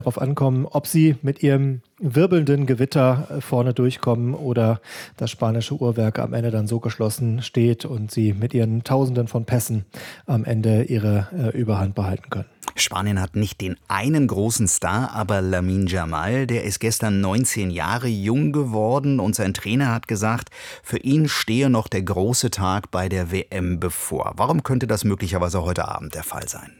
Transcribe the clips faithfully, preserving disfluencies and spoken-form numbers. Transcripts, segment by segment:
darauf ankommen, ob sie mit ihrem wirbelnden Gewitter vorne durchkommen oder das spanische Uhrwerk am Ende dann so geschlossen steht und sie mit ihren Tausenden von Pässen am Ende ihre äh, Überhand behalten können. Spanien hat nicht den einen großen Star, aber Lamine Yamal, der ist gestern neunzehn Jahre jung geworden und sein Trainer hat gesagt, für ihn stehe noch der große Tag bei der W M bevor. Warum könnte das möglicherweise heute Abend der Fall sein?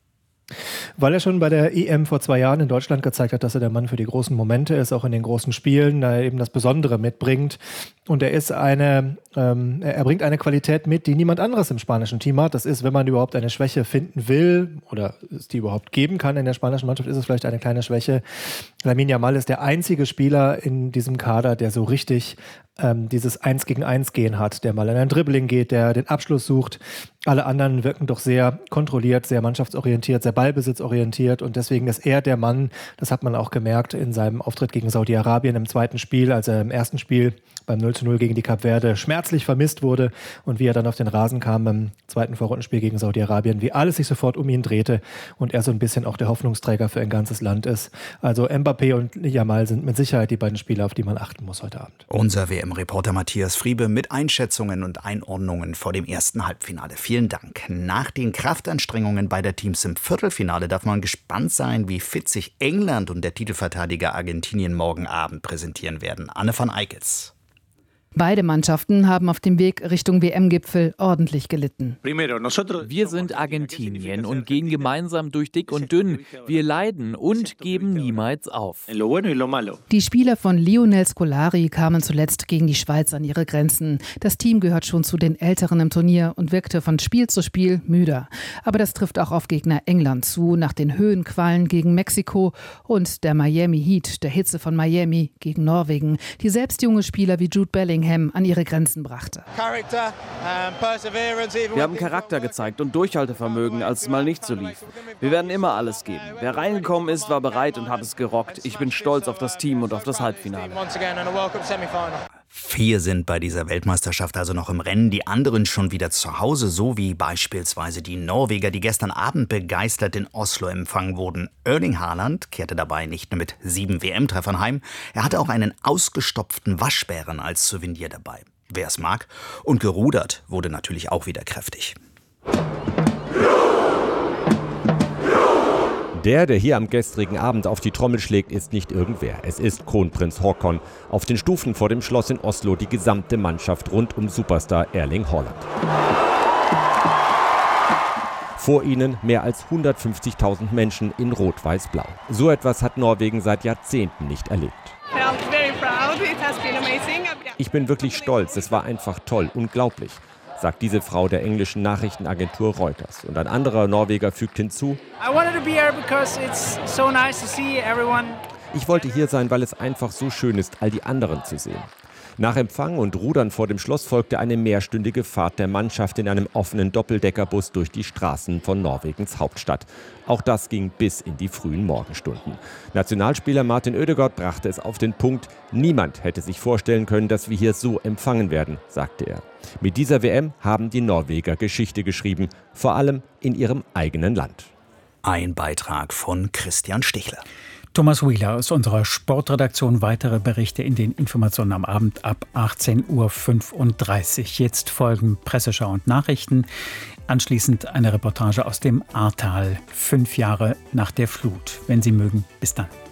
Weil er schon bei der E M vor zwei Jahren in Deutschland gezeigt hat, dass er der Mann für die großen Momente ist, auch in den großen Spielen, da er eben das Besondere mitbringt. Und er ist eine, ähm, er bringt eine Qualität mit, die niemand anderes im spanischen Team hat. Das ist, wenn man überhaupt eine Schwäche finden will oder es die überhaupt geben kann in der spanischen Mannschaft, ist es vielleicht eine kleine Schwäche. Lamine Yamal ist der einzige Spieler in diesem Kader, der so richtig ähm, dieses Eins gegen Eins Gehen hat, der mal in ein Dribbling geht, der den Abschluss sucht. Alle anderen wirken doch sehr kontrolliert, sehr mannschaftsorientiert, sehr ballbesitzorientiert und deswegen ist er der Mann, das hat man auch gemerkt in seinem Auftritt gegen Saudi-Arabien im zweiten Spiel, als er im ersten Spiel beim null zu null gegen die Kap Verde schmerzlich vermisst wurde und wie er dann auf den Rasen kam beim zweiten Vorrundenspiel gegen Saudi-Arabien, wie alles sich sofort um ihn drehte und er so ein bisschen auch der Hoffnungsträger für ein ganzes Land ist. Also Mbappé und Yamal sind mit Sicherheit die beiden Spieler, auf die man achten muss heute Abend. Unser W M-Reporter Matthias Friebe mit Einschätzungen und Einordnungen vor dem ersten Halbfinale. Vielen Dank. Nach den Kraftanstrengungen beider Teams im Viertelfinale darf man gespannt sein, wie fit sich England und der Titelverteidiger Argentinien morgen Abend präsentieren werden. Anne van Eickels. Beide Mannschaften haben auf dem Weg Richtung W M-Gipfel ordentlich gelitten. Wir sind Argentinien und gehen gemeinsam durch dick und dünn. Wir leiden und geben niemals auf. Die Spieler von Lionel Scolari kamen zuletzt gegen die Schweiz an ihre Grenzen. Das Team gehört schon zu den Älteren im Turnier und wirkte von Spiel zu Spiel müder. Aber das trifft auch auf Gegner England zu, nach den Höhenqualen gegen Mexiko und der Miami Heat, der Hitze von Miami gegen Norwegen, die selbst junge Spieler wie Jude Bellingham an ihre Grenzen brachte. Wir haben Charakter gezeigt und Durchhaltevermögen, als es mal nicht so lief. Wir werden immer alles geben. Wer reingekommen ist, war bereit und hat es gerockt. Ich bin stolz auf das Team und auf das Halbfinale. Vier sind bei dieser Weltmeisterschaft also noch im Rennen, die anderen schon wieder zu Hause, so wie beispielsweise die Norweger, die gestern Abend begeistert in Oslo empfangen wurden. Erling Haaland kehrte dabei nicht nur mit sieben W M-Treffern heim, er hatte auch einen ausgestopften Waschbären als Souvenir dabei. Wer es mag. Und gerudert wurde natürlich auch wieder kräftig. Der, der hier am gestrigen Abend auf die Trommel schlägt, ist nicht irgendwer. Es ist Kronprinz Haakon. Auf den Stufen vor dem Schloss in Oslo die gesamte Mannschaft rund um Superstar Erling Haaland. Vor ihnen mehr als hundertfünfzigtausend Menschen in Rot-Weiß-Blau. So etwas hat Norwegen seit Jahrzehnten nicht erlebt. Ich bin wirklich stolz, es war einfach toll, unglaublich, sagt diese Frau der englischen Nachrichtenagentur Reuters. Und ein anderer Norweger fügt hinzu: Ich wollte hier sein, weil es einfach so schön ist, all die anderen zu sehen. Nach Empfang und Rudern vor dem Schloss folgte eine mehrstündige Fahrt der Mannschaft in einem offenen Doppeldeckerbus durch die Straßen von Norwegens Hauptstadt. Auch das ging bis in die frühen Morgenstunden. Nationalspieler Martin Ødegaard brachte es auf den Punkt: Niemand hätte sich vorstellen können, dass wir hier so empfangen werden, sagte er. Mit dieser W M haben die Norweger Geschichte geschrieben, vor allem in ihrem eigenen Land. Ein Beitrag von Christian Stichler. Thomas Wheeler aus unserer Sportredaktion. Weitere Berichte in den Informationen am Abend ab achtzehn Uhr fünfunddreißig. Jetzt folgen Presseschau und Nachrichten. Anschließend eine Reportage aus dem Ahrtal. Fünf Jahre nach der Flut. Wenn Sie mögen, bis dann.